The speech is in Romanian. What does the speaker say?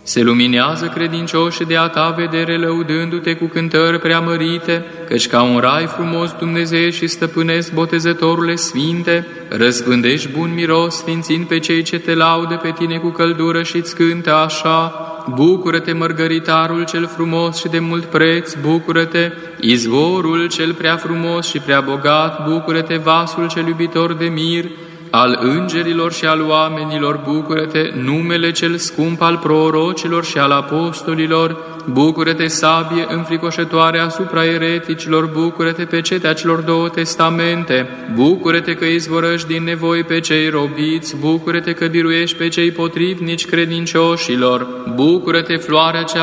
Se luminează credincioșii de a ta vedere, lăudându-te cu cântări preamărite, căci ca un rai frumos Dumnezeu și stăpânesc, Botezătorule Sfinte, răspândești bun miros, sfințind pe cei ce te laudă pe tine cu căldură și-ți cântă așa: bucură-te, mărgăritarul cel frumos și de mult preț, bucură-te, izvorul cel prea frumos și prea bogat, bucură-te, vasul cel iubitor de mir, al îngerilor și al oamenilor, bucură-te, numele cel scump al prorocilor și al apostolilor, bucură-te, sabie înfricoșătoare asupra ereticilor, bucură-te, pecetea celor două testamente, bucură-te că izvorăști din nevoi pe cei robiți, bucură-te că biruiești pe cei potrivnici credincioșilor, bucură-te, floarea cea